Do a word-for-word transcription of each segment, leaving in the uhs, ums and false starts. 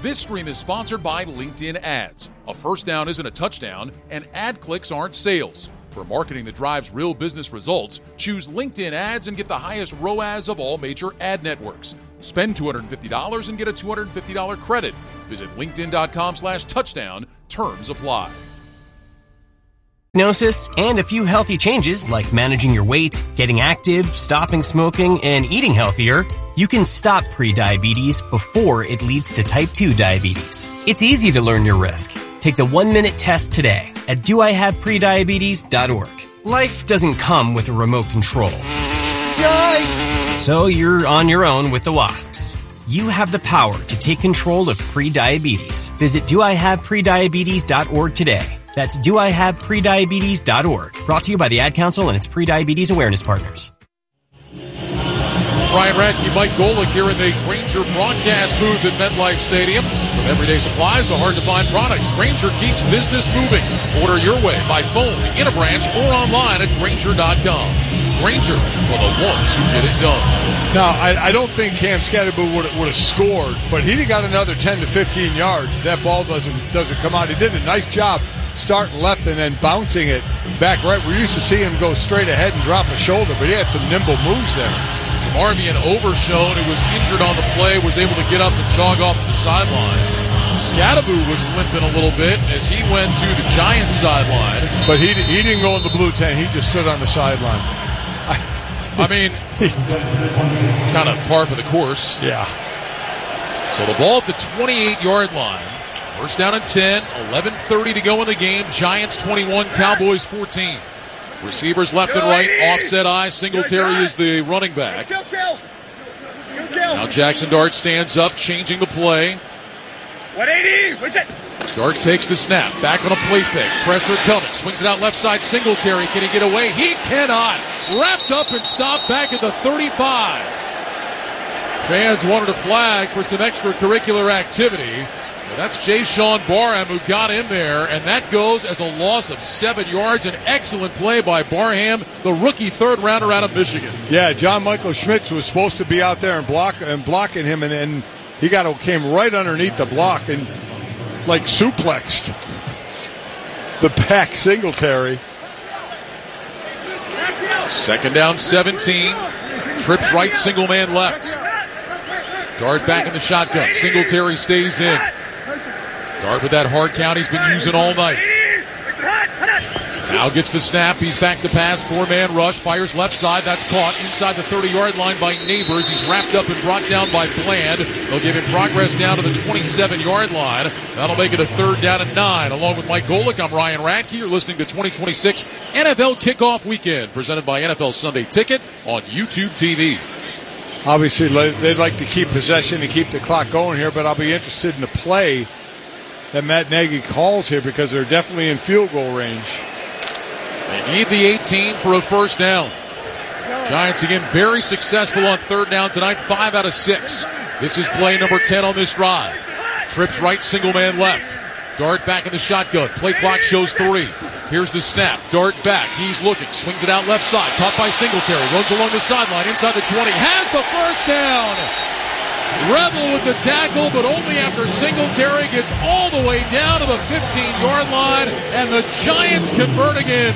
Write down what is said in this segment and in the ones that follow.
This stream is sponsored by LinkedIn Ads. A first down isn't a touchdown, and ad clicks aren't sales. For marketing that drives real business results, choose LinkedIn Ads and get the highest R O A S of all major ad networks. Spend two hundred fifty dollars and get a two hundred fifty dollars credit. Visit linkedin.com slash touchdown. Terms apply. Diagnosis and a few healthy changes like managing your weight, getting active, stopping smoking, and eating healthier, you can stop prediabetes before it leads to type two diabetes. It's easy to learn your risk. Take the one-minute test today at do I have prediabetes dot org. Life doesn't come with a remote control. Yikes! So you're on your own with the wasps. You have the power to take control of prediabetes. Visit do I have prediabetes dot org today. That's do I have prediabetes dot org. Brought to you by the Ad Council and its Prediabetes Awareness Partners. Brian Radke, Mike Golick here in the Grainger broadcast booth at MetLife Stadium. From everyday supplies to hard-to-find products, Grainger keeps business moving. Order your way by phone, in a branch, or online at Grainger dot com. Grainger, for the ones who get it done. Now, I, I don't think Cam Skattebo would have scored, but he'd have got another ten to fifteen yards. That ball doesn't doesn't come out. He did a nice job starting left and then bouncing it back right. We're used to seeing him go straight ahead and drop a shoulder, but he had some nimble moves there. Marmion Overshone, who was injured on the play, was able to get up and jog off the sideline. Skattebo was limping a little bit as he went to the Giants sideline. But he, he didn't go in the blue tent. He just stood on the sideline. I mean, kind of par for the course. Yeah. So the ball at the twenty-eight-yard line. First down and ten, eleven thirty to go in the game. Giants twenty-one, Cowboys fourteen. Receivers left and right, offset eye. Singletary is the running back. Now Jackson Dart stands up, changing the play. one eighty, what's it? Dart takes the snap, back on a play fake. Pressure coming, swings it out left side. Singletary, can he get away? He cannot. Wrapped up and stopped back at the thirty-five. Fans wanted a flag for some extracurricular activity. But that's Jay Sean Barham who got in there, and that goes as a loss of seven yards. An excellent play by Barham, the rookie third rounder out of Michigan. Yeah, John Michael Schmitz was supposed to be out there and block and blocking him, and, and he got came right underneath the block and like suplexed the back Singletary. Second down, seventeen. Trips right, single man left. Dart back in the shotgun. Singletary stays in. Dart with that hard count he's been using all night. Now gets the snap. He's back to pass. Four-man rush. Fires left side. That's caught inside the thirty-yard line by Neighbors. He's wrapped up and brought down by Bland. They'll give him progress down to the twenty-seven-yard line. That'll make it a third down and nine. Along with Mike Golick, I'm Ryan Radke. You're listening to twenty twenty-six N F L Kickoff Weekend, presented by N F L Sunday Ticket on YouTube T V. Obviously, they'd like to keep possession and keep the clock going here, but I'll be interested in the play that Matt Nagy calls here because they're definitely in field goal range. They need the eighteen for a first down. Giants again very successful on third down tonight, five out of six. This is play number ten on this drive. Trips right, single man left. Dart back in the shotgun. Play clock shows three. Here's the snap. Dart back. He's looking. Swings it out left side. Caught by Singletary. Runs along the sideline inside the twenty. Has the first down. Rebel with the tackle, but only after Singletary gets all the way down to the fifteen-yard line, and the Giants convert again.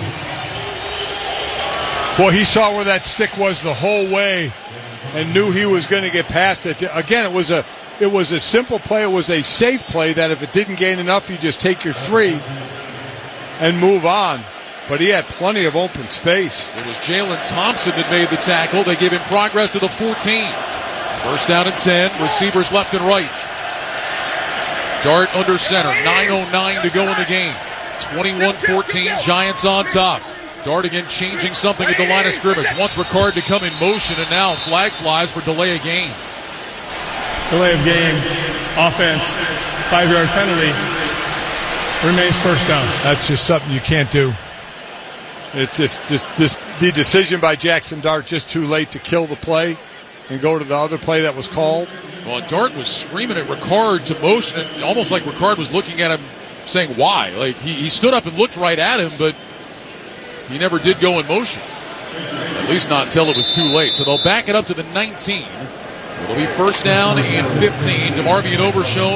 Well, he saw where that stick was the whole way and knew he was going to get past it. Again, it was a it was a simple play. It was a safe play that if it didn't gain enough, you just take your three and move on. But he had plenty of open space. It was Jalen Thompson that made the tackle. They gave him progress to the fourteen. First down and ten, receivers left and right. Dart under center, nine oh nine to go in the game. twenty-one fourteen, Giants on top. Dart again changing something at the line of scrimmage. Wants Ricard to come in motion, and now flag flies for delay of game. Delay of game, offense, five-yard penalty, remains first down. That's just something you can't do. It's just, just this, the decision by Jackson Dart just too late to kill the play and go to the other play that was called. Well, Dart was screaming at Ricard to motion, and almost like Ricard was looking at him saying why. Like he, he stood up and looked right at him, but he never did go in motion. At least not until it was too late. So they'll back it up to the nineteen. It'll be first down and fifteen. DeMarvion Overshone